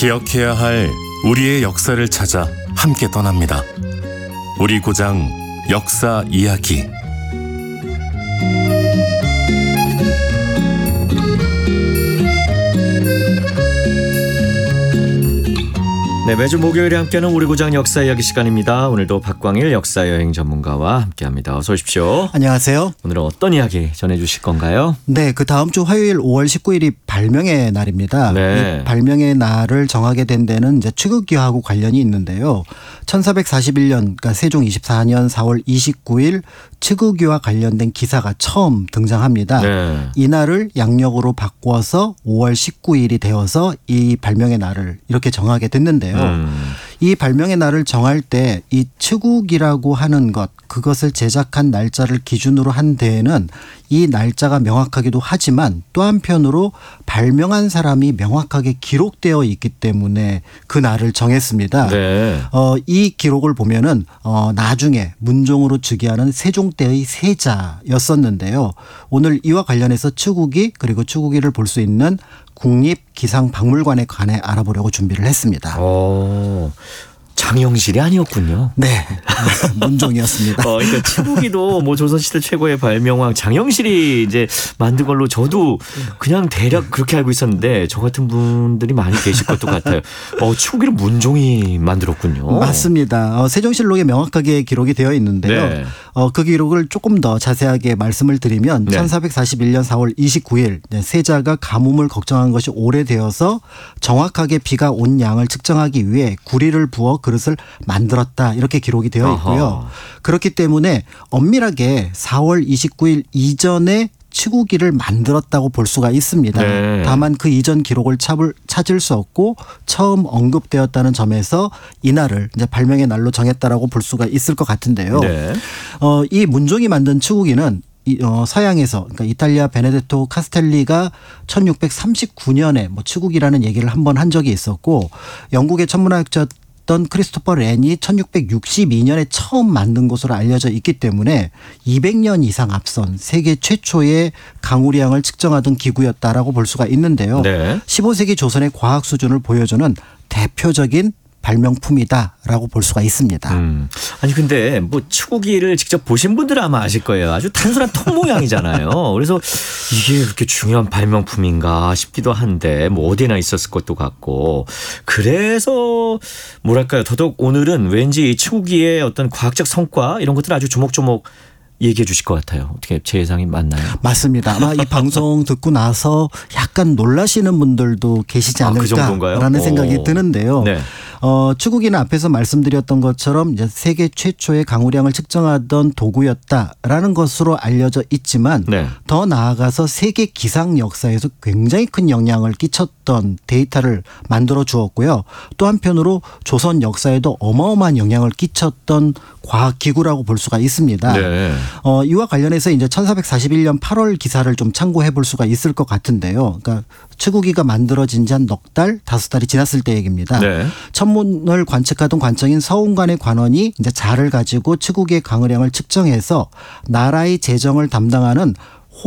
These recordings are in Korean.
기억해야 할 우리의 역사를 찾아 함께 떠납니다. 우리 고장 역사 이야기. 네, 매주 목요일에 함께하는 우리 고장 역사 이야기 시간입니다. 오늘도 박광일 역사여행 전문가와 함께합니다. 어서 오십시오. 안녕하세요. 오늘은 어떤 이야기 전해주실 건가요? 네, 그 다음 주 화요일 5월 19일이 발명의 날입니다. 네. 이 발명의 날을 정하게 된 데는 이제 취급기하고 관련이 있는데요. 1441년, 그러니까 세종 24년 4월 29일 치국기와 관련된 기사가 처음 등장합니다. 네. 이 날을 양력으로 바꿔서 5월 19일이 되어서 이 발명의 날을 이렇게 정하게 됐는데요. 이 발명의 날을 정할 때 이 치국이라고 하는 것, 그것을 제작한 날짜를 기준으로 한 데에는 이 날짜가 명확하기도 하지만 또 한편으로 발명한 사람이 명확하게 기록되어 있기 때문에 그 날을 정했습니다. 네. 이 기록을 보면은 나중에 문종으로 즉위하는 세종 때의 세자였었는데요. 오늘 이와 관련해서 치국이 그리고 치국이를 볼 수 있는 국립기상박물관에 관해 알아보려고 준비를 했습니다. 장영실이 아니었군요. 네, 문종이었습니다. 그러니까 치국이도 뭐 조선시대 최고의 발명왕 장영실이 이제 만든 걸로 저도 그냥 대략 그렇게 알고 있었는데 저 같은 분들이 많이 계실 것도 같아요. 치국이를 문종이 만들었군요. 맞습니다. 세종실록에 명확하게 기록이 되어 있는데요. 네. 그 기록을 조금 더 자세하게 말씀을 드리면 네. 1441년 4월 29일 세자가 가뭄을 걱정한 것이 오래되어서 정확하게 비가 온 양을 측정하기 위해 구리를 부어 그릇을 만들었다 이렇게 기록이 되어 있고요. 아하. 그렇기 때문에 엄밀하게 4월 29일 이전에 치국이를 만들었다고 볼 수가 있습니다. 네. 다만 그 이전 기록을 찾을 수 없고 처음 언급되었다는 점에서 이날을 이제 발명의 날로 정했다라고 볼 수가 있을 것 같은데요. 네. 이 문종이 만든 치국이는 서양에서 그러니까 이탈리아 베네데토 카스텔리가 1639년에 뭐 치국이라는 얘기를 한번 한 적이 있었고 영국의 천문학자 크리스토퍼 렌이 1662년에 처음 만든 것으로 알려져 있기 때문에 200년 이상 앞선 세계 최초의 강우량을 측정하던 기구였다라고 볼 수가 있는데요. 네. 15세기 조선의 과학 수준을 보여주는 대표적인 발명품이다라고 볼 수가 있습니다. 아니 근데 뭐 치국이를 직접 보신 분들은 아마 아실 거예요. 아주 단순한 통 모양이잖아요. 그래서 이게 그렇게 중요한 발명품인가 싶기도 한데 뭐 어디나 있었을 것도 같고 그래서 뭐랄까요. 더더욱 오늘은 왠지 이 치국이의 어떤 과학적 성과 이런 것들을 아주 조목조목 얘기해 주실 것 같아요. 어떻게 제 예상이 맞나요? 맞습니다. 아마 이 방송 듣고 나서 약간 놀라시는 분들도 계시지 그 정도인가요? 않을까라는 생각이 드는데요. 네. 치국이는 앞에서 말씀드렸던 것처럼 이제 세계 최초의 강우량을 측정하던 도구였다라는 것으로 알려져 있지만 네. 더 나아가서 세계 기상 역사에서 굉장히 큰 영향을 끼쳤던 데이터를 만들어 주었고요. 또 한편으로 조선 역사에도 어마어마한 영향을 끼쳤던 과학기구라고 볼 수가 있습니다. 네. 이와 관련해서 이제 1441년 8월 기사를 좀 참고해 볼 수가 있을 것 같은데요. 그러니까 치국이가 만들어진 지 한 넉 달, 5달이 지났을 때 얘기입니다. 네. 천문을 관측하던 관청인 서운관의 관원이 이제 자를 가지고 치국의 강우량을 측정해서 나라의 재정을 담당하는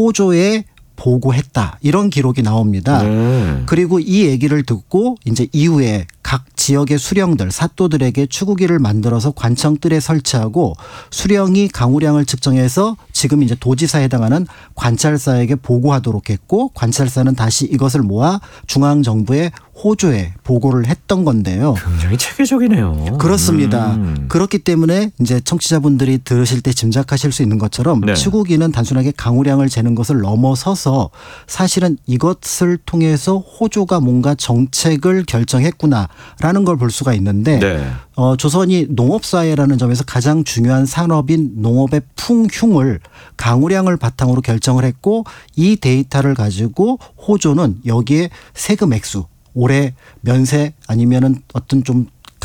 호조에 보고했다. 이런 기록이 나옵니다. 그리고 이 얘기를 듣고 이제 이후에 각 지역의 수령들, 사또들에게 치국이를 만들어서 관청뜰에 설치하고 수령이 강우량을 측정해서 지금 이제 도지사에 해당하는 관찰사에게 보고하도록 했고 관찰사는 다시 이것을 모아 중앙정부에 호조에 보고를 했던 건데요. 굉장히 체계적이네요. 그렇습니다. 그렇기 때문에 이제 청취자분들이 들으실 때 짐작하실 수 있는 것처럼 네. 치국이는 단순하게 강우량을 재는 것을 넘어서서 사실은 이것을 통해서 호조가 뭔가 정책을 결정했구나라는 걸 볼 수가 있는데 네. 조선이 농업사회라는 점에서 가장 중요한 산업인 농업의 풍흉을 강우량을 바탕으로 결정을 했고 이 데이터를 가지고 호조는 여기에 세금 액수 올해 면세 아니면은 어떤 좀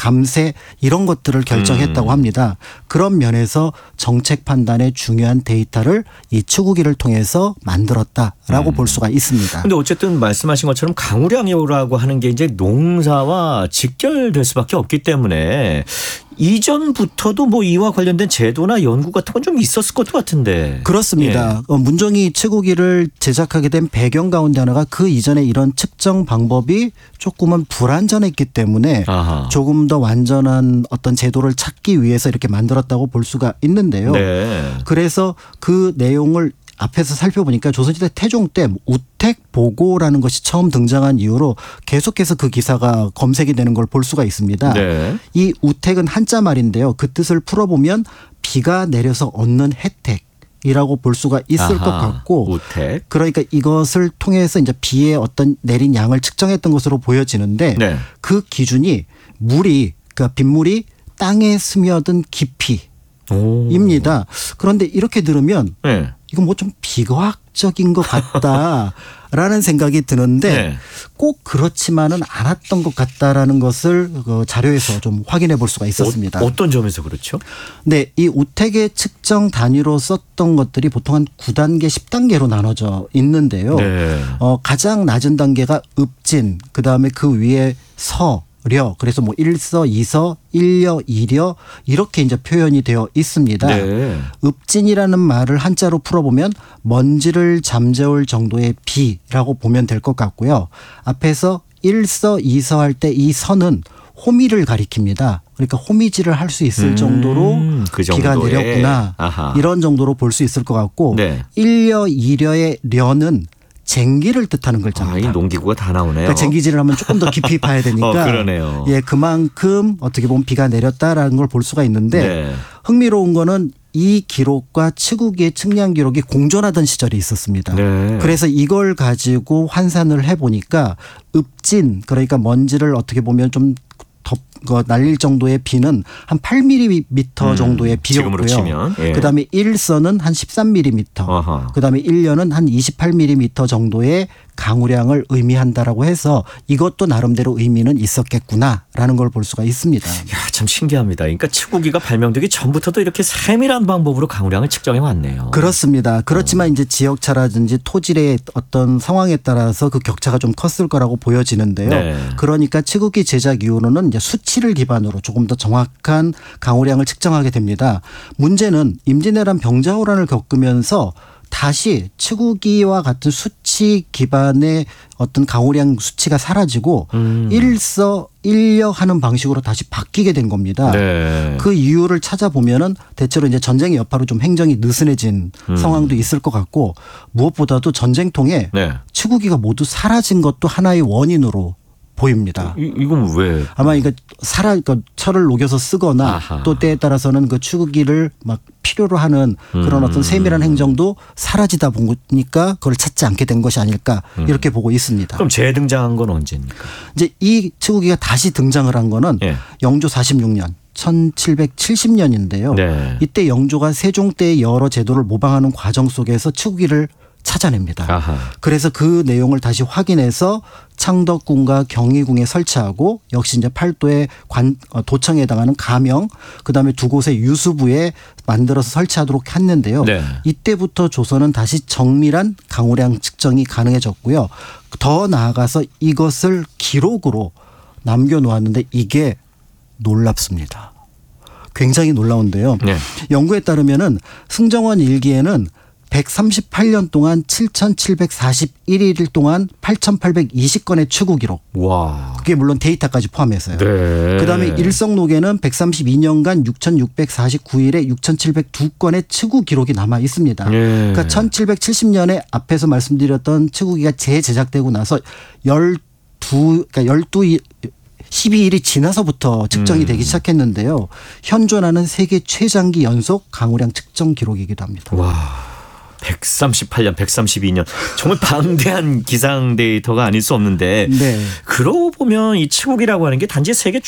감세 이런 것들을 결정했다고 합니다. 그런 면에서 정책 판단에 중요한 데이터를 이 치국이를 통해서 만들었다라고 볼 수가 있습니다. 그런데 어쨌든 말씀하신 것처럼 강우량이라고 하는 게 이제 농사와 직결될 수밖에 없기 때문에 이전부터도 뭐 이와 관련된 제도나 연구 같은 건 좀 있었을 것 같은데. 그렇습니다. 문종이 치구기를 제작하게 된 배경 가운데 하나가 그 이전에 이런 측정 방법이 조금은 불완전했기 때문에 아하. 조금 더 완전한 어떤 제도를 찾기 위해서 이렇게 만들었다고 볼 수가 있는데요. 네. 그래서 그 내용을 앞에서 살펴보니까 조선시대 태종 때 우택보고라는 것이 처음 등장한 이후로 계속해서 그 기사가 검색이 되는 걸 볼 수가 있습니다. 네. 이 우택은 한자 말인데요. 그 뜻을 풀어보면 비가 내려서 얻는 혜택이라고 볼 수가 있을 것 같고 우택. 그러니까 이것을 통해서 이제 비의 어떤 내린 양을 측정했던 것으로 보여지는데 네. 그 기준이 물이 그러니까 빗물이 땅에 스며든 깊이입니다. 그런데 이렇게 들으면 네. 이건 뭐 좀 비과학적인 것 같다라는 생각이 드는데 네. 꼭 그렇지만은 않았던 것 같다라는 것을 그 자료에서 좀 확인해 볼 수가 있었습니다. 어떤 점에서 그렇죠? 네, 이 우택의 측정 단위로 썼던 것들이 보통 한 9단계, 10단계로 나눠져 있는데요. 네. 가장 낮은 단계가 읍진, 그다음에 그 위에 려, 그래서 뭐 1서, 2서, 1려, 2려 이렇게 이제 표현이 되어 있습니다. 네. 읍진이라는 말을 한자로 풀어보면 먼지를 잠재울 정도의 비라고 보면 될 것 같고요. 앞에서 1서, 2서 할 때 이 서는 호미를 가리킵니다. 그러니까 호미질을 할 수 있을 정도로 그 비가 정도의. 내렸구나. 아하. 이런 정도로 볼 수 있을 것 같고 네. 1려, 2려의 려는 쟁기를 뜻하는 글자입니다. 이 농기구가 다 나오네요. 그러니까 쟁기질을 하면 조금 더 깊이 봐야 되니까. 그러네요. 예, 그만큼 어떻게 보면 비가 내렸다라는 걸 볼 수가 있는데 네. 흥미로운 거는 이 기록과 치구기의 측량 기록이 공존하던 시절이 있었습니다. 네. 그래서 이걸 가지고 환산을 해보니까 읍진 그러니까 먼지를 어떻게 보면 좀 날릴 정도의 비는 한 8mm 정도의 지금으로 비였고요. 치면. 예. 그다음에 1서는 한 13mm, 아하. 그다음에 1려는 한 28mm 정도의 강우량을 의미한다라고 해서 이것도 나름대로 의미는 있었겠구나라는 걸 볼 수가 있습니다. 야, 참 신기합니다. 그러니까 치구기가 발명되기 전부터도 이렇게 세밀한 방법으로 강우량을 측정해 왔네요. 그렇습니다. 그렇지만 이제 지역차라든지 토질의 어떤 상황에 따라서 그 격차가 좀 컸을 거라고 보여지는데요. 네. 그러니까 치구기 제작 이후로는 이제 수치를 기반으로 조금 더 정확한 강우량을 측정하게 됩니다. 문제는 임진왜란 병자호란을 겪으면서 다시 치구기와 같은 수치 기반의 어떤 강우량 수치가 사라지고 1서 1려 하는 방식으로 다시 바뀌게 된 겁니다. 네. 그 이유를 찾아보면은 대체로 이제 전쟁의 여파로 좀 행정이 느슨해진 상황도 있을 것 같고 무엇보다도 전쟁통에 네. 치구기가 모두 사라진 것도 하나의 원인으로 보입니다. 이건 왜? 아마 이거 그러니까 철을 녹여서 쓰거나 아하. 또 때에 따라서는 그 치구기를 막 필요로 하는 그런 어떤 세밀한 행정도 사라지다 보니까 그걸 찾지 않게 된 것이 아닐까 이렇게 보고 있습니다. 그럼 재등장한 건 언제입니까? 이제 이 치구기가 다시 등장을 한 거는 예. 영조 46년 1770년인데요. 네. 이때 영조가 세종 때의 여러 제도를 모방하는 과정 속에서 치구기를 찾아냅니다. 아하. 그래서 그 내용을 다시 확인해서 창덕궁과 경희궁에 설치하고 역시 이제 팔도의 도청에 해당하는 가명 그다음에 두 곳의 유수부에 만들어서 설치하도록 했는데요. 네. 이때부터 조선은 다시 정밀한 강우량 측정이 가능해졌고요. 더 나아가서 이것을 기록으로 남겨놓았는데 이게 놀랍습니다. 굉장히 놀라운데요. 네. 연구에 따르면은 승정원 일기에는 138년 동안 7,741일 동안 8,820건의 추구 기록. 와. 그게 물론 데이터까지 포함해서요. 네. 그다음에 일성록에는 132년간 6,649일에 6,702건의 치구 기록이 남아 있습니다. 네. 그러니까 1770년에 앞에서 말씀드렸던 치구기가 재제작되고 나서 12일이 지나서부터 측정이 되기 시작했는데요. 현존하는 세계 최장기 연속 강우량 측정 기록이기도 합니다. 와. 138년, 132년 정말 방대한 기상 데이터가 아닐 수 없는데 네. 그러고 보면 이 치국이라고 하는 게 단지 세계